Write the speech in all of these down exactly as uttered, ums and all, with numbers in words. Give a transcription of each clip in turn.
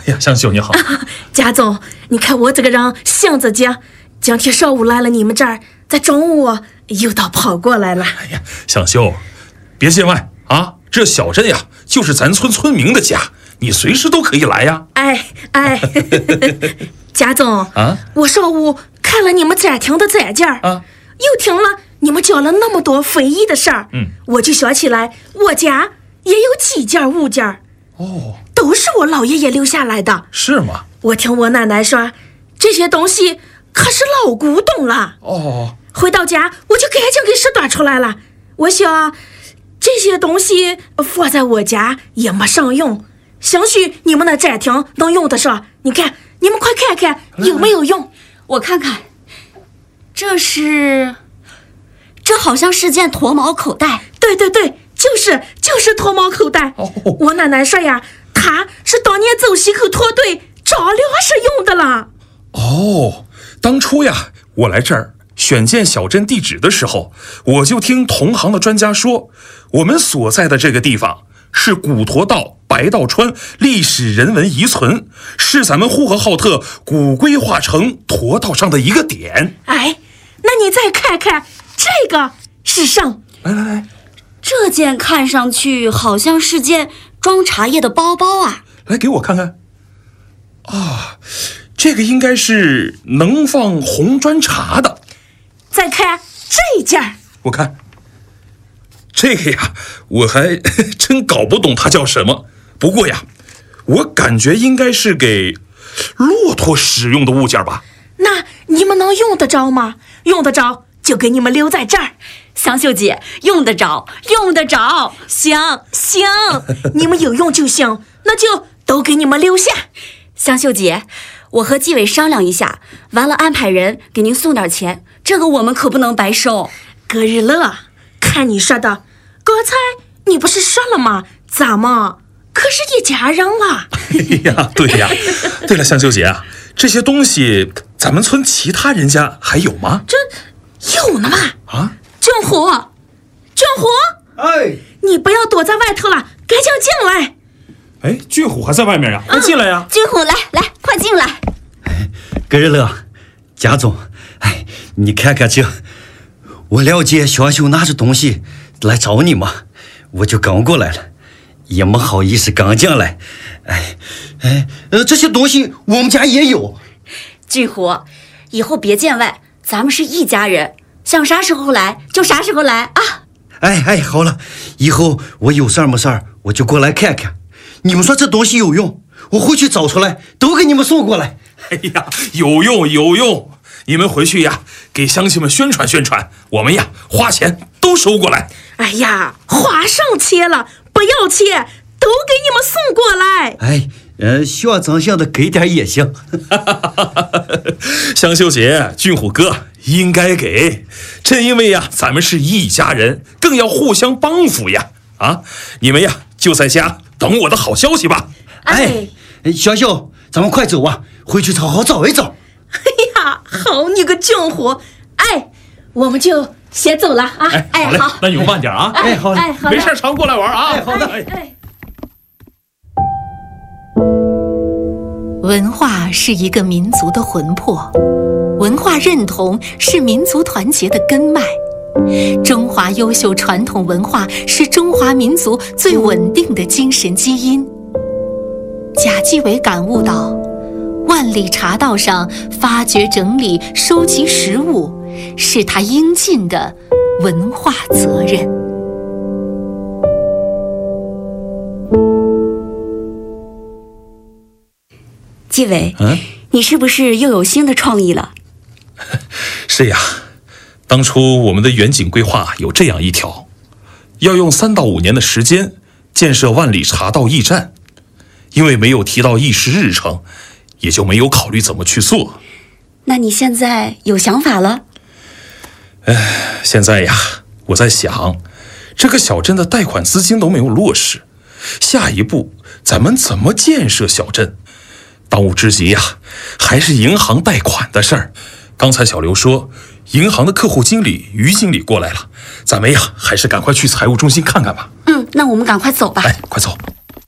哎呀，香秀你好。 啊，贾总，你看我这个人性子急，今天上午来了你们这儿，在中午又到跑过来了。 哎呀，香秀，别见外啊！这小镇呀，就是咱村村民的家，你随时都可以来呀。 哎哎，贾总啊， 我上午看了你们展厅的展件啊，又听了你们讲了那么多非遗的事儿，嗯，我就想起来我家也有几件物件。 哦， 都是我老爷爷留下来的。 是吗？ 我听我奶奶说，这些东西可是老古董了。 哦， 回到家我就赶紧给拾掇出来了。我想这些东西放在我家也没上用，兴许你们的展厅能用得上。你看，你们快看看有没有用。 我看看，这是，这好像是件驼毛口袋。 对对对，就是就是驼毛口袋。 哦， 我奶奶说呀，它是当年走西口驼队找粮食用的了。 哦，当初呀，我来这儿选建小镇地址的时候，我就听同行的专家说，我们所在的这个地方是古驼道白道川历史人文遗存，是咱们呼和浩特古规划城驼道上的一个点。 哎，那你再看看这个是上， 来来来， 这件看上去好像是件装茶叶的包包啊。 来给我看看。啊，这个应该是能放红砖茶的。 再看这件， 我看这个呀，我还真搞不懂它叫什么。不过呀，我感觉应该是给骆驼使用的物件吧。 那你们能用得着吗？用得着就给你们留在这儿。 香秀姐，用得着，用得着。 行行，你们有用就行，那就都给你们留下。 香秀姐，我和纪委商量一下，完了安排人给您送点钱，这个我们可不能白收。 葛日乐，看你说的，刚才你不是说了吗？咱们可是一家人了。 哎呀，对呀。对了，香秀姐啊，这些东西咱们村其他人家还有吗？ 这有呢嘛。 啊， 俊虎，俊虎， 哎， 你不要躲在外头了，赶紧进来。 哎，俊虎还在外面呀，快进来呀！ 俊虎，来来，快进来。 葛日乐，贾总，哎，你看看这，我了解香秀拿着东西来找你嘛，我就跟过来了，也没好意思刚进来。哎哎，呃，这些东西我们家也有。 俊虎，以后别见外，咱们是一家人，想啥时候来就啥时候来啊。 哎哎，好了，以后我有事儿没事儿我就过来看看。你们说这东西有用，我回去找出来都给你们送过来。 哎呀，有用有用，你们回去呀给乡亲们宣传宣传，我们呀花钱都收过来。 哎呀，花上钱了，不要钱，都给你们送过来。 哎，呃，象征性的给点也行。 香秀姐，俊虎哥应该给，正因为呀咱们是一家人，更要互相帮扶呀。啊，你们呀就在家等我的好消息吧。 哎，香秀，咱们快走啊，回去好好找一找。 哎呀，好你个俊虎！哎，我们就先走了啊。 哎，好嘞， 好那你们慢点啊。 哎，好嘞， 哎，好的， 没事常过来玩啊。 哎，好的。 哎哎文化是一个民族的魂魄，文化认同是民族团结的根脉。中华优秀传统文化是中华民族最稳定的精神基因。贾纪委感悟到，万里茶道上发掘、整理、收集实物，是他应尽的文化责任。 纪委， 嗯， 你是不是又有新的创意了？ 是呀，当初我们的远景规划有这样一条，要用三到五年的时间建设万里茶道驿站，因为没有提到议事日程，也就没有考虑怎么去做。 那你现在有想法了？ 哎，现在呀，我在想，这个小镇的贷款资金都没有落实，下一步咱们怎么建设小镇？当务之急呀，还是银行贷款的事儿。刚才小刘说，银行的客户经理于经理过来了，咱们呀，还是赶快去财务中心看看吧。 嗯，那我们赶快走吧。 哎，快走！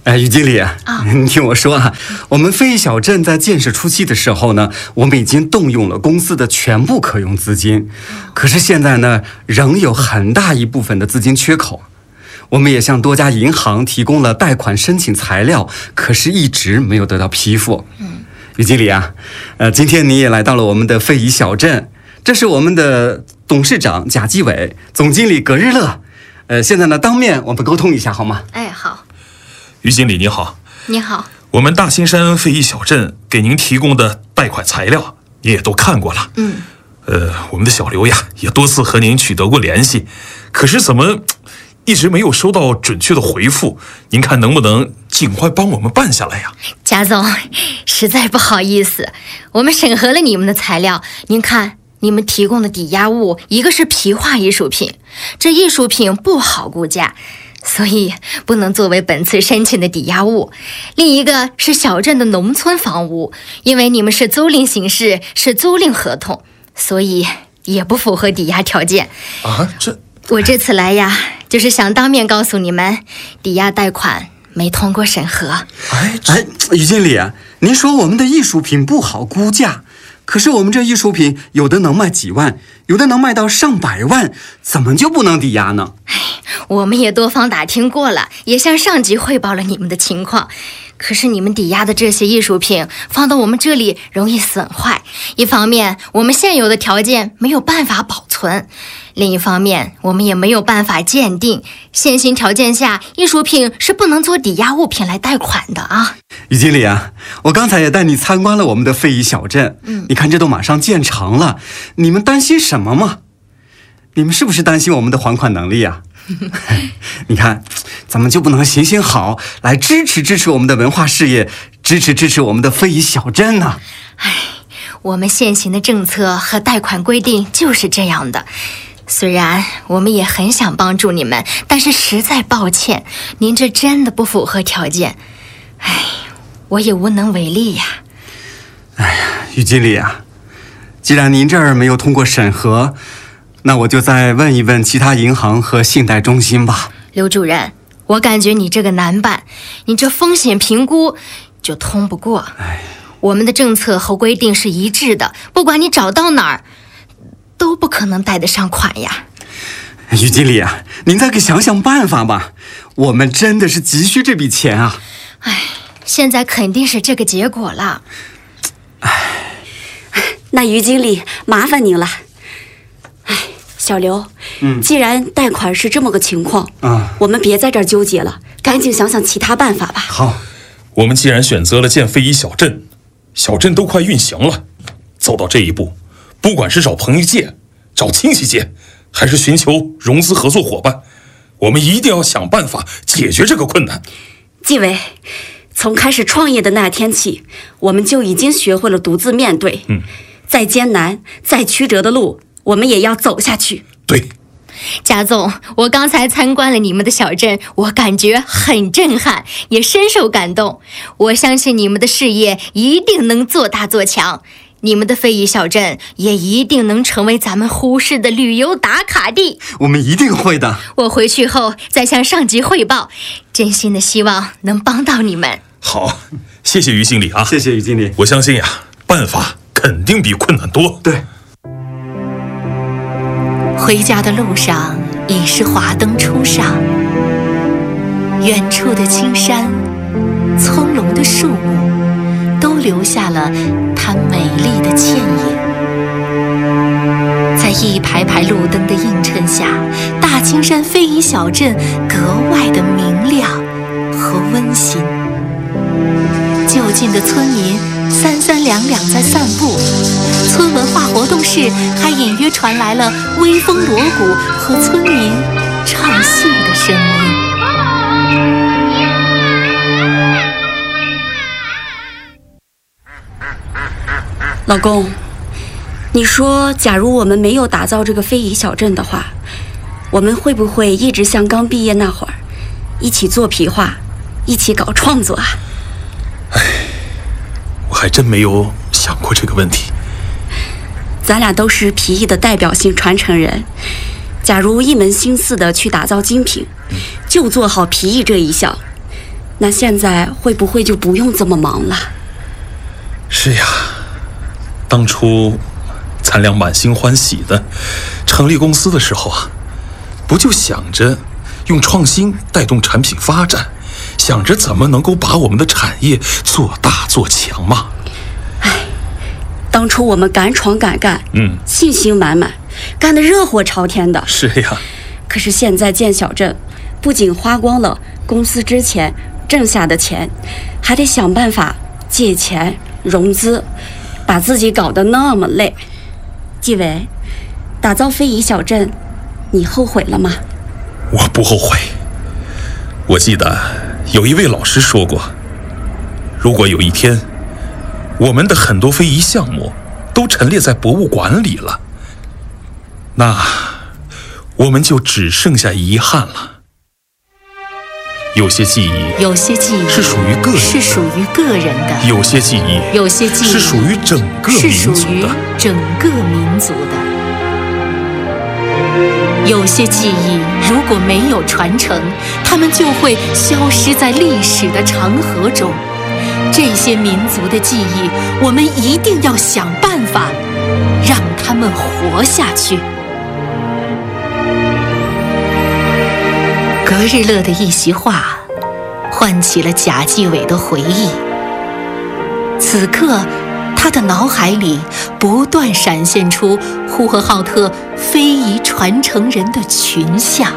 哎，于经理啊，你听我说啊，我们非遗小镇在建设初期的时候呢，我们已经动用了公司的全部可用资金，可是现在呢，仍有很大一部分的资金缺口。我们也向多家银行提供了贷款申请材料，可是一直没有得到批复。嗯，于经理啊，呃，今天你也来到了我们的非遗小镇，这是我们的董事长贾继伟，总经理葛日乐。呃，现在呢，当面我们沟通一下好吗？ 哎，好。 于经理你好。 你好。 我们大新山非遗小镇给您提供的贷款材料，你也都看过了。 嗯。 呃，我们的小刘呀，也多次和您取得过联系，可是怎么一直没有收到准确的回复？您看能不能尽快帮我们办下来呀？ 贾总，实在不好意思，我们审核了你们的材料，您看你们提供的抵押物，一个是皮画艺术品，这艺术品不好估价，所以不能作为本次申请的抵押物。另一个是小镇的农村房屋，因为你们是租赁形式，是租赁合同，所以也不符合抵押条件。 啊，这我这次来呀，就是想当面告诉你们，抵押贷款没通过审核。 哎哎，于经理啊，您说我们的艺术品不好估价，可是我们这艺术品有的能卖几万，有的能卖到上百万，怎么就不能抵押呢？ 哎，我们也多方打听过了，也向上级汇报了你们的情况。可是你们抵押的这些艺术品放到我们这里容易损坏，一方面我们现有的条件没有办法保存，另一方面我们也没有办法鉴定现行条件下艺术品是不能做抵押物品来贷款的啊。 于经理啊，我刚才也带你参观了我们的非遗小镇，嗯，你看这都马上建成了，你们担心什么吗？你们是不是担心我们的还款能力啊？你看咱们就不能行行好，来支持支持我们的文化事业，支持支持我们的非遗小镇呢？ 唉，我们现行的政策和贷款规定就是这样的，虽然我们也很想帮助你们，但是实在抱歉，您这真的不符合条件，唉，我也无能为力呀。 哎呀，于经理啊，既然您这儿没有通过审核，那我就再问一问其他银行和信贷中心吧。 刘主任，我感觉你这个难办，你这风险评估就通不过。 哎， 我们的政策和规定是一致的，不管你找到哪儿，都不可能贷得上款呀。 于经理啊，您再给想想办法吧，我们真的是急需这笔钱啊。 哎，现在肯定是这个结果了。 哎，那于经理麻烦您了。哎，小刘，嗯，既然贷款是这么个情况，啊，我们别在这儿纠结了，赶紧想想其他办法吧。 好，我们既然选择了建非遗小镇，小镇都快运行了，走到这一步，不管是找朋友借，找亲戚借，还是寻求融资合作伙伴，我们一定要想办法解决这个困难。 纪委，从开始创业的那天起，我们就已经学会了独自面对，嗯，再艰难再曲折的路，我们也要走下去。 对， 贾总，我刚才参观了你们的小镇，我感觉很震撼，也深受感动。我相信你们的事业一定能做大做强，你们的非遗小镇也一定能成为咱们呼市的旅游打卡地。 我们一定会的。 我回去后再向上级汇报，真心的希望能帮到你们。 好，谢谢于经理啊。 谢谢于经理。 我相信呀，办法肯定比困难多。 对。 回家的路上已是华灯初上，远处的青山，葱茏的树木，都留下了它美丽的倩影。在一排排路灯的映衬下，大青山非遗小镇格外的明亮和温馨。就近的村民三三两两在散步，村文化活动室还隐约传来了微风锣鼓和村民唱戏的声音。 老公，你说假如我们没有打造这个非遗小镇的话，我们会不会一直像刚毕业那会儿，一起做皮画，一起搞创作啊？ 哎，我还真没有想过这个问题。 咱俩都是皮艺的代表性传承人，假如一门心思的去打造精品，就做好皮艺这一项， 那现在会不会就不用这么忙了？ 是呀，当初咱俩满心欢喜的成立公司的时候啊，不就想着用创新带动产品发展，想着怎么能够把我们的产业做大做强吗？ 哎，当初我们敢闯敢干， 嗯， 信心满满，干得热火朝天的。 是呀， 可是现在建小镇，不仅花光了公司之前挣下的钱，还得想办法借钱融资，把自己搞得那么累。纪委，打造非遗小镇，你后悔了吗？ 我不后悔。我记得有一位老师说过，如果有一天我们的很多非遗项目都陈列在博物馆里了，那我们就只剩下遗憾了。有些记忆， 有些记忆是属于个人， 是属于个人的； 有些记忆， 有些记忆是属于整个是属于民族的。 整个民族的。有些记忆如果没有传承，它们就会消失在历史的长河中。这些民族的记忆，我们一定要想办法让它们活下去。格日乐的一席话，唤起了贾纪委的回忆。此刻，他的脑海里不断闪现出呼和浩特非遗传承人的群像，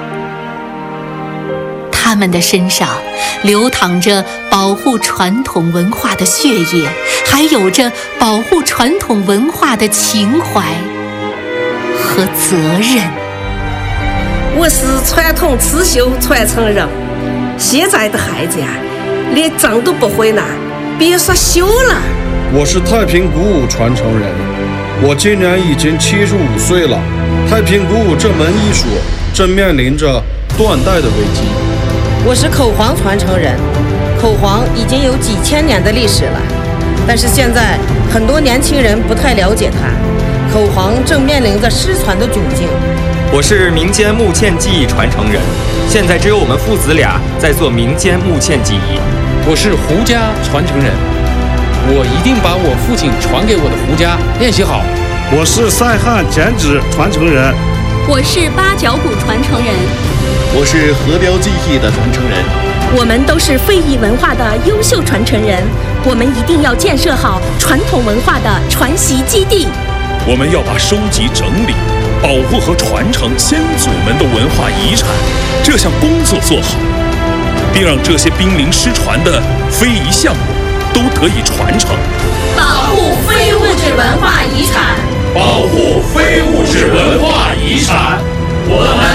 他们的身上流淌着保护传统文化的血液，还有着保护传统文化的情怀和责任。 我是传统刺绣传承人，现在的孩子呀，连针都不会拿，别说绣了。 我是太平鼓舞传承人，我今年已经七十五岁了。太平鼓舞这门艺术正面临着断代的危机。 我是口簧传承人，口簧已经有几千年的历史了，但是现在很多年轻人不太了解它，口簧正面临着失传的窘境。 我是民间木嵌技艺传承人，现在只有我们父子俩在做民间木嵌技艺。 我是胡家传承人，我一定把我父亲传给我的胡家练习好。 我是塞汉剪纸传承人， 我是八角鼓传承人， 我是河雕技艺的传承人。 我们都是非遗文化的优秀传承人，我们一定要建设好传统文化的传习基地。 我们要把收集、整理、保护和传承先祖们的文化遗产这项工作做好，并让这些濒临失传的非遗项目都得以传承。 保护非物质文化遗产， 保护非物质文化遗产，我们